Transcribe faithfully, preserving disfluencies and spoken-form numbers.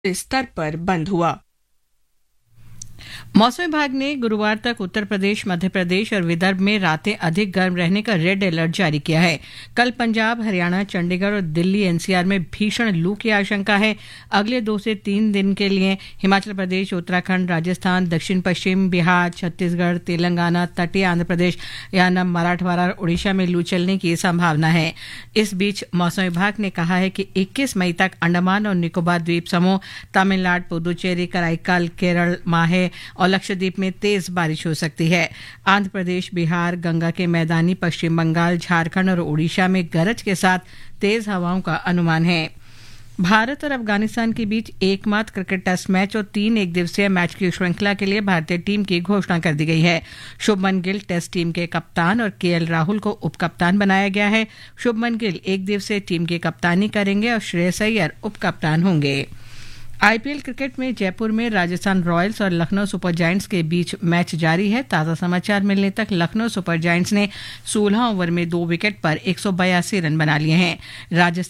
स्तर पर बंद हुआ। मौसम विभाग ने गुरुवार तक उत्तर प्रदेश, मध्य प्रदेश और विदर्भ में रातें अधिक गर्म रहने का रेड अलर्ट जारी किया है। कल पंजाब, हरियाणा, चंडीगढ़ और दिल्ली एनसीआर में भीषण लू की आशंका है। अगले दो से तीन दिन के लिए हिमाचल प्रदेश, उत्तराखंड, राजस्थान, दक्षिण पश्चिम बिहार, छत्तीसगढ़, तेलंगाना, तटीय आंध्र प्रदेश, यानम, मराठवाड़ा और उड़ीसा में लू चलने की संभावना है। इस बीच मौसम विभाग ने कहा है कि इक्कीस मई तक अंडमान और निकोबार द्वीप समूह, तमिलनाडु, पुदुचेरी, कराईकल, केरल, माहे और लक्षद्वीप में तेज बारिश हो सकती है। आंध्र प्रदेश, बिहार, गंगा के मैदानी पश्चिम बंगाल, झारखंड और ओडिशा में गरज के साथ तेज हवाओं का अनुमान है। भारत और अफगानिस्तान के बीच एकमात्र क्रिकेट टेस्ट मैच और तीन एक दिवसीय मैच की श्रृंखला के लिए भारतीय टीम की घोषणा कर दी गई है। शुभमन गिल टेस्ट टीम के कप्तान और केएल राहुल को उप कप्तान बनाया गया है। शुभमन गिल एक दिवसीय टीम की कप्तानी करेंगे और श्रेयस अय्यर उप कप्तान होंगे। आईपीएल क्रिकेट में जयपुर में राजस्थान रॉयल्स और लखनऊ सुपर जायंट्स के बीच मैच जारी है। ताज़ा समाचार मिलने तक लखनऊ सुपर जायंट्स ने सोलह ओवर में दो विकेट पर एक सौ बयासी रन बना लिए हैं। राजस्थान